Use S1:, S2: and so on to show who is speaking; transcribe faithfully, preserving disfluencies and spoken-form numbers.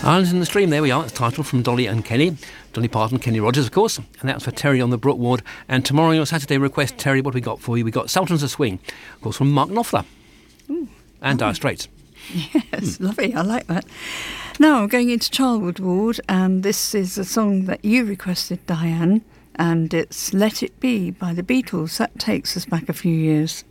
S1: Islands in the Stream, there we are. It's titled from Dolly and Kenny. Dolly Parton, Kenny Rogers, of course. And that's for Terry on the Brook Ward. And tomorrow, your Saturday request, Terry, what have we got for you? We've got Sultans of Swing, of course, from Mark Knopfler. Ooh. And Dire Straits.
S2: Yes, hmm. Lovely. I like that. Now, I'm going into Childwood Ward, and this is a song that you requested, Diane, and it's Let It Be by the Beatles. That takes us back a few years.